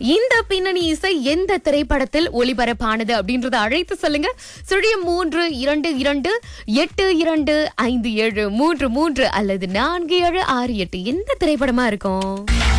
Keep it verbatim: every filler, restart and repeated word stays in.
இந்த பின்னணி இசை எந்த திரைப்படத்தில் ஒளிபரப்பானது அப்படின்றத அழைத்து சொல்லுங்க. சுழியம் மூன்று இரண்டு இரண்டு எட்டு இரண்டு ஐந்து ஏழு மூன்று மூன்று அல்லது நான்கு ஏழு ஆறு எட்டு. எந்த திரைப்படமா இருக்கும்?